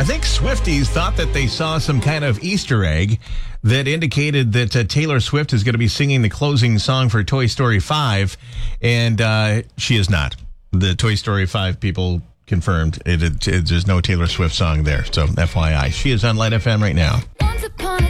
I think Swifties thought that they saw some kind of Easter egg that indicated that Taylor Swift is going to be singing the closing song for Toy Story 5, and she is not. The Toy Story 5 people confirmed there's no Taylor Swift song there. So FYI, she is on Light FM right now. Once upon a